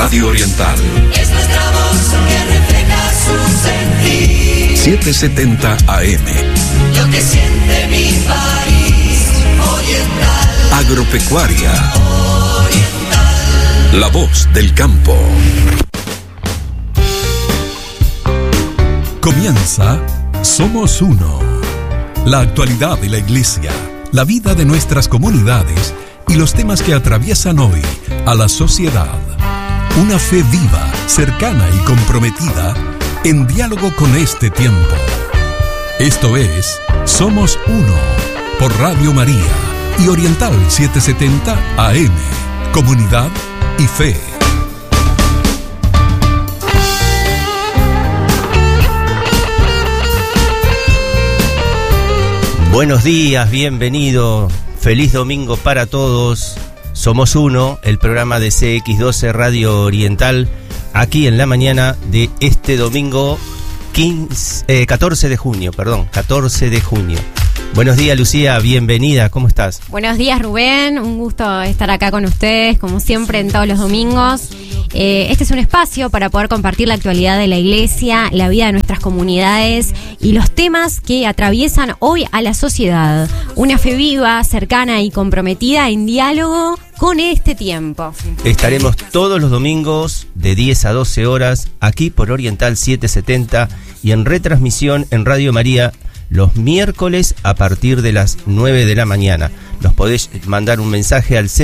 Radio Oriental. Es nuestra voz que refleja su sentir. 770 AM. Lo que siente mi país. Oriental. Agropecuaria. Oriental. La voz del campo. Comienza Somos Uno. La actualidad de la Iglesia, la vida de nuestras comunidades y los temas que atraviesan hoy a la sociedad. Una fe viva, cercana y comprometida en diálogo con este tiempo. Esto es Somos Uno por Radio María y Oriental 770 AM. Comunidad y fe. Buenos días, bienvenido, feliz domingo para todos. Somos Uno, el programa de CX12 Radio Oriental, aquí en la mañana de este domingo 14 de junio. Buenos días, Lucía, bienvenida, ¿cómo estás? Buenos días, Rubén, un gusto estar acá con ustedes, como siempre en todos los domingos. Este es un espacio para poder compartir la actualidad de la Iglesia, la vida de nuestras comunidades y los temas que atraviesan hoy a la sociedad. Una fe viva, cercana y comprometida en diálogo con este tiempo. Estaremos todos los domingos de 10 a 12 horas aquí por Oriental 770 y en retransmisión en Radio María los miércoles a partir de las 9 de la mañana. Nos podés mandar un mensaje al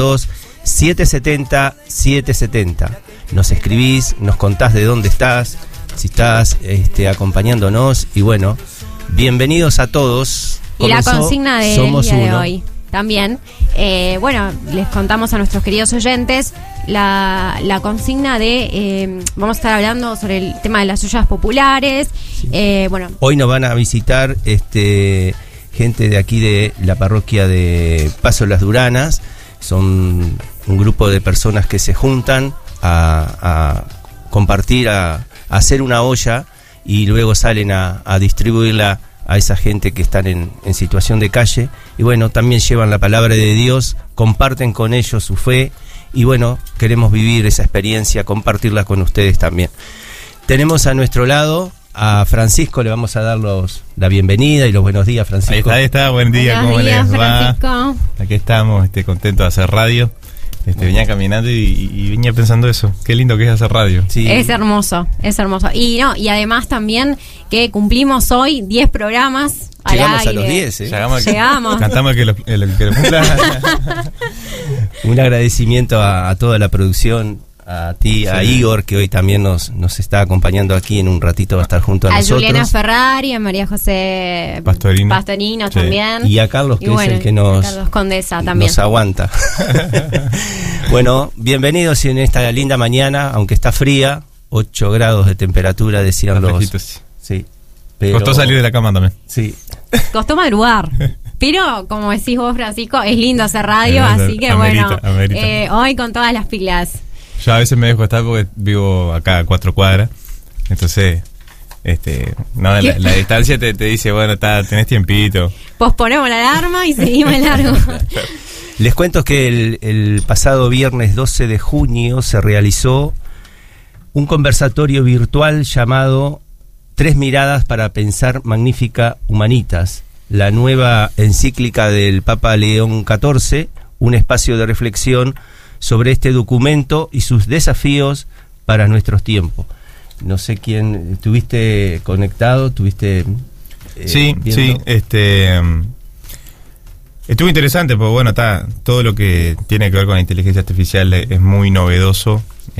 092-770-770. Nos escribís, nos contás de dónde estás, si estás acompañándonos. Y bueno, bienvenidos a todos. Y la consigna del día de hoy también. Les contamos a nuestros queridos oyentes la consigna de... vamos a estar hablando sobre el tema de las ollas populares. Sí. Hoy nos van a visitar gente de aquí de la parroquia de Paso Las Duranas. Son un grupo de personas que se juntan a compartir, a hacer una olla y luego salen a distribuirla a esa gente que están en situación de calle. Y bueno, también llevan la palabra de Dios, comparten con ellos su fe y bueno, queremos vivir esa experiencia, compartirla con ustedes también. Tenemos a nuestro lado a Francisco, le vamos a dar la bienvenida y los buenos días, Francisco. Ahí está, buen día, buenos ¿cómo días, les va? Francisco. Aquí estamos, contentos de hacer radio. Venía caminando y venía pensando eso, qué lindo que es hacer radio. Sí. Es hermoso. Y además también que cumplimos hoy 10 programas al Llegamos aire. A los 10, ¿eh? Llegamos. Cantamos el que lo cumpla. Un agradecimiento a toda la producción, a ti, a Igor, que hoy también nos está acompañando aquí, en un ratito va a estar junto a nosotros. A Juliana Ferrari, a María José Pastorino sí. También. Y a Carlos, que es el que nos aguanta. Bueno, bienvenidos en esta linda mañana, aunque está fría, 8 grados de temperatura, decían los... Sí. Pero... Costó salir de la cama también. Sí. Costó madrugar. Pero, como decís vos, Francisco, es lindo hacer radio, así que amerita. Hoy con todas las pilas. Yo a veces me dejo estar porque vivo acá a 4 cuadras. Entonces, la distancia te dice, bueno, tenés tiempito. Posponemos la alarma y seguimos el largo. Les cuento que el pasado viernes 12 de junio se realizó un conversatorio virtual llamado 3 miradas para pensar Magnificat Humanitas, la nueva encíclica del Papa León XIV, un espacio de reflexión sobre este documento y sus desafíos para nuestros tiempos. No sé quién estuviste conectado, sí, viendo. Estuvo interesante porque bueno, todo lo que tiene que ver con la inteligencia artificial es muy novedoso.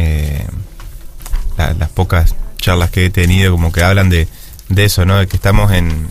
Las pocas charlas que he tenido como que hablan de eso, ¿no? De que estamos en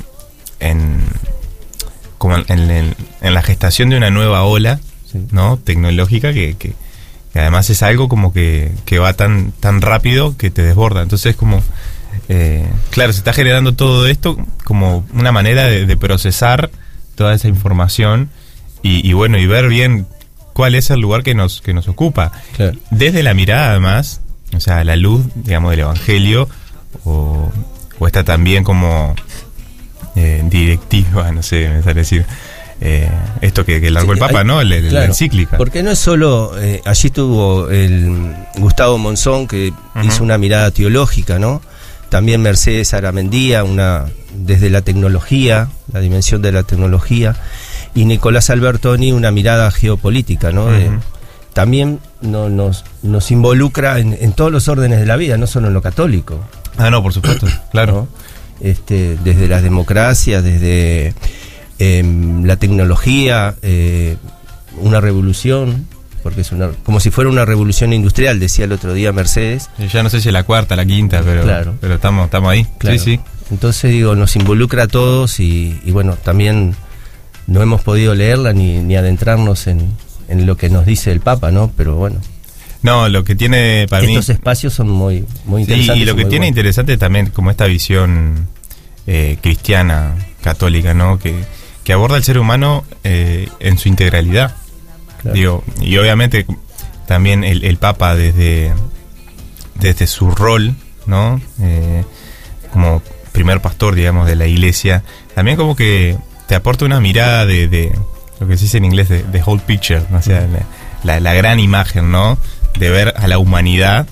la gestación de una nueva ola, sí, ¿no? Tecnológica que además es algo como que va tan rápido que te desborda. Entonces como claro, se está generando todo esto como una manera de procesar toda esa información y bueno, y ver bien cuál es el lugar que nos ocupa. Claro. Desde la mirada además, o sea, la luz, digamos, del Evangelio o está también como directiva, no sé, me sale decir, esto que largó el Papa, ¿no? La encíclica. Porque no es solo, allí estuvo el Gustavo Monzón, que hizo una mirada teológica, ¿no? También Mercedes Aramendía, desde la tecnología, la dimensión de la tecnología, y Nicolás Albertoni, una mirada geopolítica, ¿no? También nos involucra en todos los órdenes de la vida, no solo en lo católico. Ah, no, por supuesto, claro. ¿No? Desde las democracias, desde la tecnología, una revolución, porque es como si fuera una revolución industrial, decía el otro día Mercedes. Ya no sé si es la cuarta, la quinta, pero estamos ahí. Claro. Sí. Entonces digo, nos involucra a todos y bueno, también no hemos podido leerla ni adentrarnos en lo que nos dice el Papa, ¿no? Pero bueno. No, lo que tiene para mí... Estos espacios son muy interesantes. Y lo que tiene interesante también, como esta visión cristiana, católica, ¿no? Que aborda al ser humano en su integralidad. Claro. Digo, y obviamente también el Papa desde su rol, ¿no? Como primer pastor, digamos, de la Iglesia, también como que te aporta una mirada de lo que se dice en inglés de whole picture, ¿no? O sea, la gran imagen, ¿no? De ver a la humanidad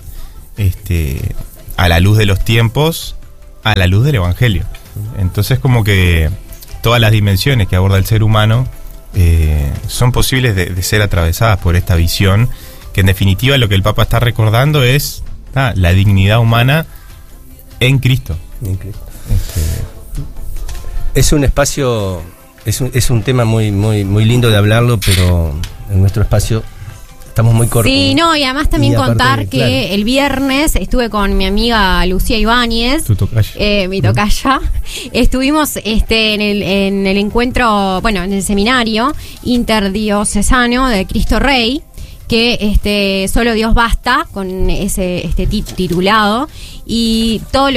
a la luz de los tiempos, a la luz del Evangelio. Entonces como que todas las dimensiones que aborda el ser humano son posibles de ser atravesadas por esta visión, que en definitiva lo que el Papa está recordando es la dignidad humana en Cristo. Es un espacio, es un tema muy lindo de hablarlo, pero en nuestro espacio estamos muy cortos. Sí, no, y además también contar que el viernes estuve con mi amiga Lucía Ibáñez, mi tocaya. Estuvimos en el encuentro, bueno, en el seminario interdiocesano de Cristo Rey, que solo Dios basta, con ese titulado, y todo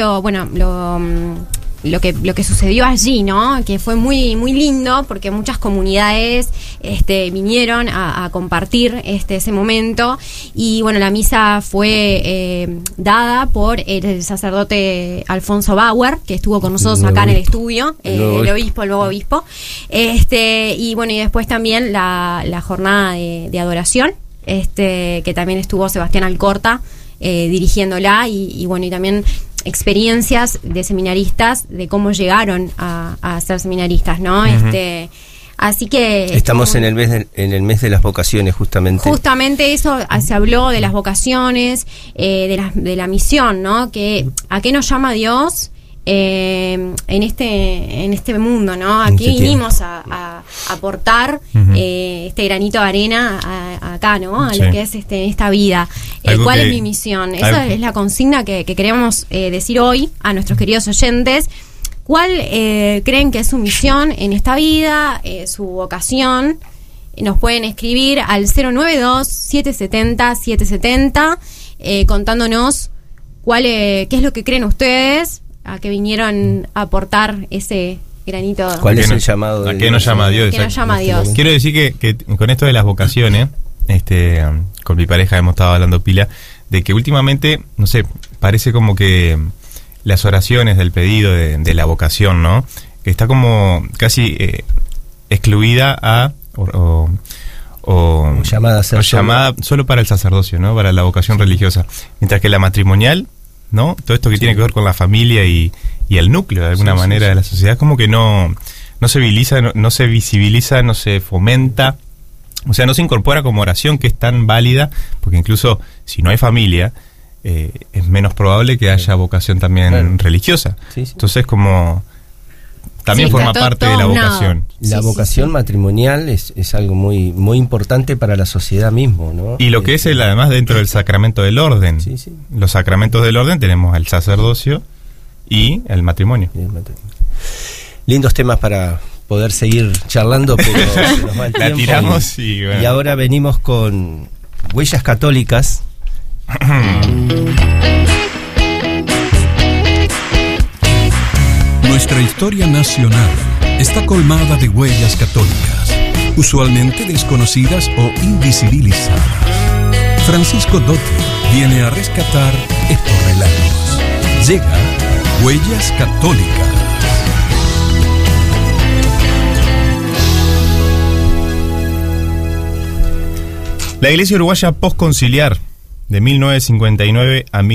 lo que sucedió allí, ¿no? Que fue muy lindo, porque muchas comunidades vinieron a compartir ese momento. Y bueno, la misa fue dada por el sacerdote Alfonso Bauer, que estuvo con nosotros acá en el estudio, el nuevo obispo. Y bueno, y después también la jornada de adoración, que también estuvo Sebastián Alcorta dirigiéndola, y bueno, y también experiencias de seminaristas, de cómo llegaron a ser seminaristas, ¿no? Así que estamos en el mes de las vocaciones, justamente. Justamente eso, se habló de las vocaciones, de la misión, ¿no? ¿A qué nos llama Dios en este mundo, ¿no? Aquí vinimos a aportar este granito de arena acá, ¿no? A lo que es en esta vida. ¿Cuál es mi misión? Esa es la consigna que queremos decir hoy a nuestros queridos oyentes. ¿Cuál creen que es su misión en esta vida, su vocación? Nos pueden escribir al 092-770-770 contándonos qué es lo que creen ustedes, a que vinieron a aportar ese granito. ¿Cuál es el llamado? ¿A qué nos llama Dios? ¿Qué nos llama Dios? Quiero decir que con esto de las vocaciones, con mi pareja hemos estado hablando pila, de que últimamente, no sé, parece como que las oraciones del pedido de la vocación, ¿no? Que está como casi excluida o llamada solo para el sacerdocio, ¿no? Para la vocación religiosa. Mientras que la matrimonial, ¿no? Todo esto que tiene que ver con la familia y el núcleo de alguna manera de la sociedad, como que no se visibiliza, no se fomenta, o sea, no se incorpora como oración, que es tan válida, porque incluso si no hay familia, es menos probable que haya vocación también religiosa. Entonces como también forma parte de la vocación. La vocación matrimonial es algo muy importante para la sociedad mismo, ¿no? Y lo que es además dentro del sacramento del orden. Los sacramentos del orden tenemos el sacerdocio y el matrimonio. Lindos temas para poder seguir charlando, pero se nos va el tiempo. La tiramos y bueno. Y ahora venimos con Huellas Católicas. Nuestra historia nacional está colmada de huellas católicas, usualmente desconocidas o invisibilizadas. Francisco Dotti viene a rescatar estos relatos. Llega Huellas Católicas. La Iglesia Uruguaya postconciliar de 1959 a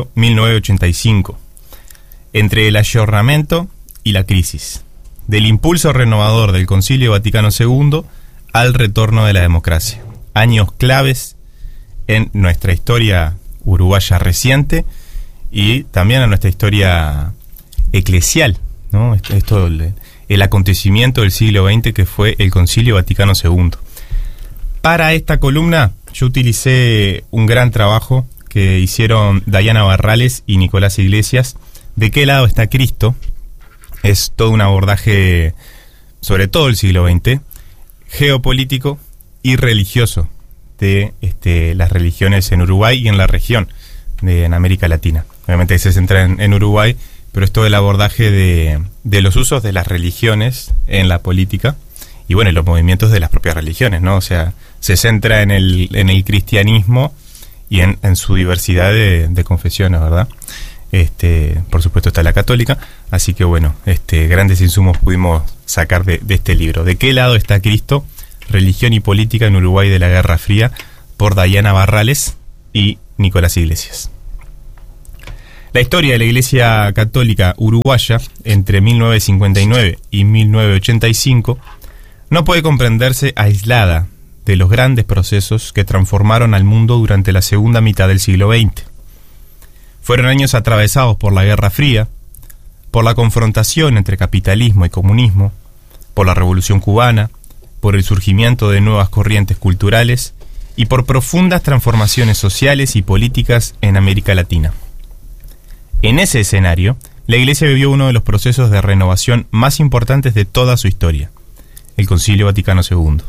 1985, entre el ayornamiento y la crisis, del impulso renovador del Concilio Vaticano II al retorno de la democracia. Años claves en nuestra historia uruguaya reciente y también en nuestra historia eclesial, ¿no? Esto el acontecimiento del siglo XX que fue el Concilio Vaticano II. Para esta columna yo utilicé un gran trabajo que hicieron Dayana Barrales y Nicolás Iglesias. ¿De qué lado está Cristo? Es todo un abordaje sobre todo el siglo XX, geopolítico y religioso de las religiones en Uruguay y en la región, en América Latina. Obviamente se centra en Uruguay, pero es todo el abordaje de los usos de las religiones en la política y bueno, en los movimientos de las propias religiones, ¿no? O sea, se centra en el cristianismo y en su diversidad de confesiones, ¿verdad? Por supuesto está la católica, así que bueno, grandes insumos pudimos sacar de este libro. ¿De qué lado está Cristo? Religión y política en Uruguay de la Guerra Fría, por Dayana Barrales y Nicolás Iglesias. La historia de la Iglesia Católica Uruguaya entre 1959 y 1985 no puede comprenderse aislada de los grandes procesos que transformaron al mundo durante la segunda mitad del siglo XX. Fueron años atravesados por la Guerra Fría, por la confrontación entre capitalismo y comunismo, por la Revolución Cubana, por el surgimiento de nuevas corrientes culturales y por profundas transformaciones sociales y políticas en América Latina. En ese escenario, la Iglesia vivió uno de los procesos de renovación más importantes de toda su historia, el Concilio Vaticano II.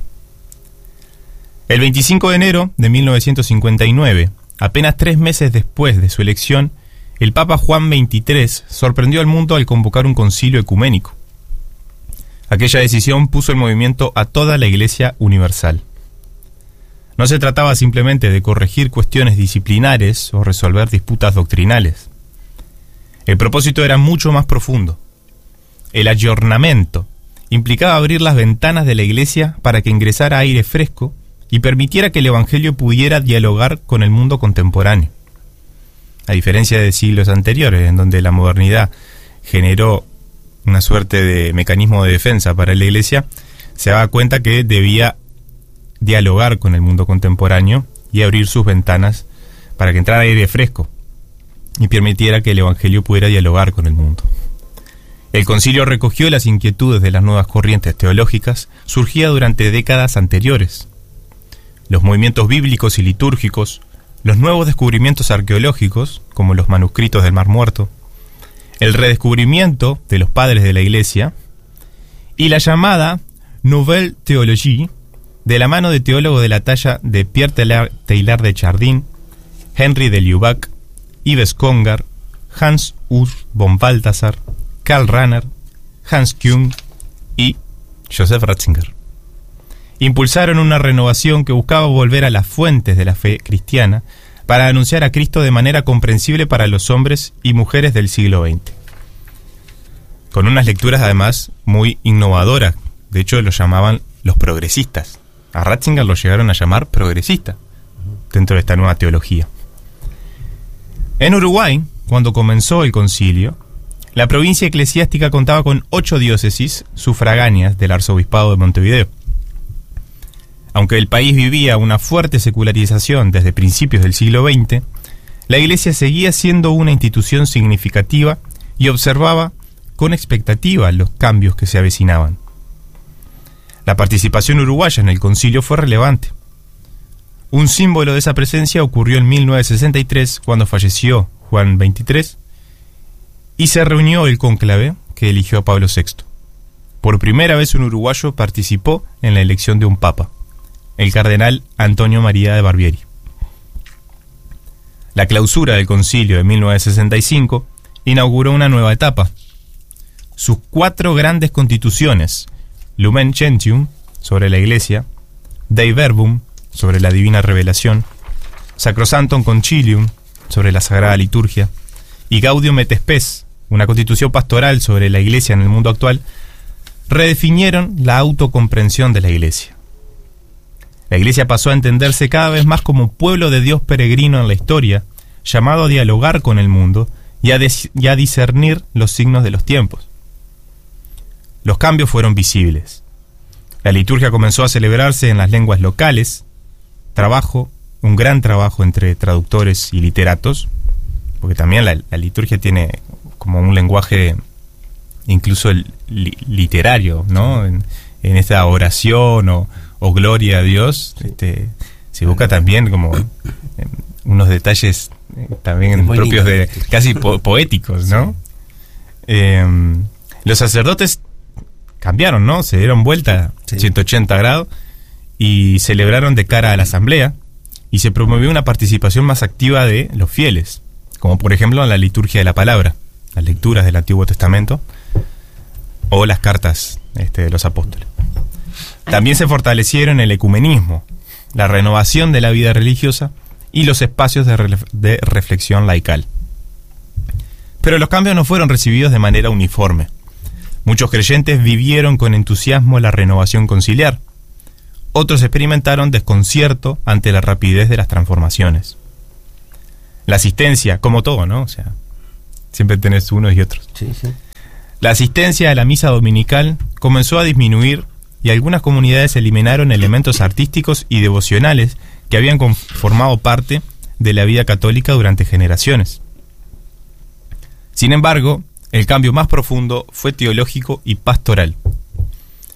El 25 de enero de 1959, apenas 3 meses después de su elección, el Papa Juan XXIII sorprendió al mundo al convocar un concilio ecuménico. Aquella decisión puso en movimiento a toda la Iglesia universal. No se trataba simplemente de corregir cuestiones disciplinares o resolver disputas doctrinales. El propósito era mucho más profundo. El ayornamiento implicaba abrir las ventanas de la Iglesia para que ingresara aire fresco y permitiera que el Evangelio pudiera dialogar con el mundo contemporáneo. A diferencia de siglos anteriores, en donde la modernidad generó una suerte de mecanismo de defensa para la Iglesia, se daba cuenta que debía dialogar con el mundo contemporáneo y abrir sus ventanas para que entrara aire fresco y permitiera que el Evangelio pudiera dialogar con el mundo. El concilio recogió las inquietudes de las nuevas corrientes teológicas surgidas durante décadas anteriores. Los movimientos bíblicos y litúrgicos, los nuevos descubrimientos arqueológicos, como los manuscritos del Mar Muerto, el redescubrimiento de los padres de la Iglesia y la llamada Nouvelle Théologie, de la mano de teólogos de la talla de Pierre Teilhard de Chardin, Henry de Lubac, Yves Congar, Hans Urs von Balthasar, Karl Rahner, Hans Küng y Joseph Ratzinger. Impulsaron una renovación que buscaba volver a las fuentes de la fe cristiana para anunciar a Cristo de manera comprensible para los hombres y mujeres del siglo XX. Con unas lecturas además muy innovadoras, de hecho lo llamaban los progresistas. A Ratzinger lo llegaron a llamar progresista dentro de esta nueva teología. En Uruguay, cuando comenzó el concilio, la provincia eclesiástica contaba con 8 diócesis sufragáneas del arzobispado de Montevideo. Aunque el país vivía una fuerte secularización desde principios del siglo XX, la Iglesia seguía siendo una institución significativa y observaba con expectativa los cambios que se avecinaban. La participación uruguaya en el concilio fue relevante. Un símbolo de esa presencia ocurrió en 1963, cuando falleció Juan XXIII, y se reunió el cónclave que eligió a Pablo VI. Por primera vez un uruguayo participó en la elección de un papa, el cardenal Antonio María de Barbieri. La clausura del concilio de 1965 inauguró una nueva etapa. Sus 4 grandes constituciones, Lumen Gentium, sobre la Iglesia, Dei Verbum, sobre la Divina Revelación, Sacrosanctum Concilium, sobre la Sagrada Liturgia, y Gaudium et Spes, una constitución pastoral sobre la Iglesia en el mundo actual, redefinieron la autocomprensión de la Iglesia. La iglesia pasó a entenderse cada vez más como pueblo de Dios peregrino en la historia, llamado a dialogar con el mundo y a discernir los signos de los tiempos. Los cambios fueron visibles. La liturgia comenzó a celebrarse en las lenguas locales, un gran trabajo entre traductores y literatos, porque también la liturgia tiene como un lenguaje incluso literario, ¿no? En esta oración o gloria a Dios, se busca también como unos detalles también propios de casi poéticos, ¿no? Los sacerdotes cambiaron, ¿no? Se dieron vuelta 180 grados y celebraron de cara a la asamblea, y se promovió una participación más activa de los fieles, como por ejemplo en la liturgia de la palabra, las lecturas del Antiguo Testamento o las cartas de los apóstoles. También se fortalecieron el ecumenismo, la renovación de la vida religiosa y los espacios de reflexión laical. Pero los cambios no fueron recibidos de manera uniforme. Muchos creyentes vivieron con entusiasmo la renovación conciliar. Otros experimentaron desconcierto ante la rapidez de las transformaciones. La asistencia, como todo, ¿no? O sea, siempre tenés unos y otros. Sí, sí. La asistencia a la misa dominical comenzó a disminuir y algunas comunidades eliminaron elementos artísticos y devocionales que habían formado parte de la vida católica durante generaciones. Sin embargo, el cambio más profundo fue teológico y pastoral.